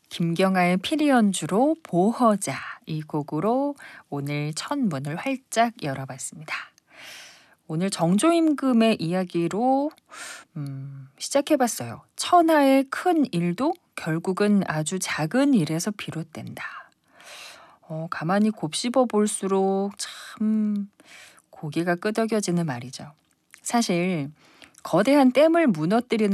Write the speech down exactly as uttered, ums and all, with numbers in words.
김경아의 피리 연주로 보허자 이 곡으로 오늘 첫 문을 활짝 열어봤습니다. 오늘 정조임금의 이야기로 음, 시작해봤어요. 천하의 큰 일도 결국은 아주 작은 일에서 비롯된다. 어, 가만히 곱씹어 볼수록 참 고개가 끄덕여지는 말이죠. 사실 거대한 댐을 무너뜨리는